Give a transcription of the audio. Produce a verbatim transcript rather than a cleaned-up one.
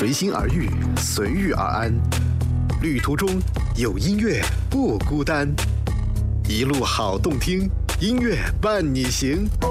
随心而遇，随遇而安。旅途中有音乐不孤单，一路好动听，音乐伴你行。